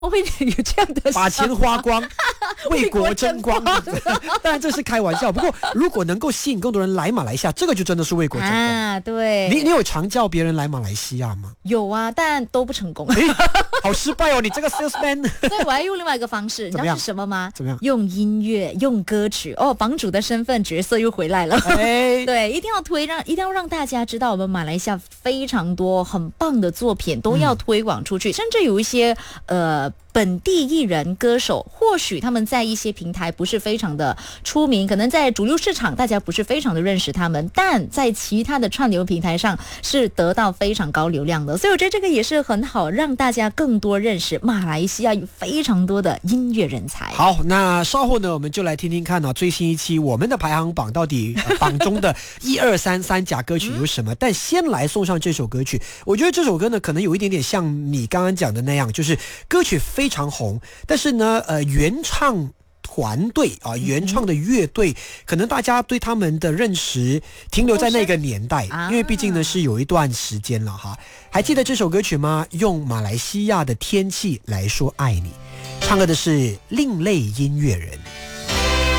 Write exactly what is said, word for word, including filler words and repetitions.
我会有这样的把钱花光，为国争光。当然这是开玩笑，不过如果能够吸引更多人来马来西亚，这个就真的是为国争光啊！对， 你你有常叫别人来马来西亚吗？ 有啊，但都不成功。 好失败哦，你这个 salesman。 所以我要用另外一个方式，你知道是什么吗？ 怎么样？ 用音乐，用歌曲。哦，房主的身份角色又回来了。 哎， 对，一定要推，让一定要让大家知道，我们马来西亚非常多很棒的作品都要推广出去，嗯、甚至有一些呃。本地艺人歌手，或许他们在一些平台不是非常的出名，可能在主流市场大家不是非常的认识他们，但在其他的串流平台上是得到非常高流量的，所以我觉得这个也是很好，让大家更多认识马来西亚有非常多的音乐人才。 好，那稍后呢，我们就来听听看啊，最新一期我们的排行榜到底、呃、榜中的一二三三甲歌曲有什么？但先来送上这首歌曲，我觉得这首歌呢，可能有一点点像你刚刚讲的那样，就是歌曲非常红，但是呢，呃，原唱团队啊，原创的乐队，可能大家对他们的认识停留在那个年代，因为毕竟呢是有一段时间了哈。还记得这首歌曲吗？用马来西亚的天气来说爱你，唱歌的是另类音乐人。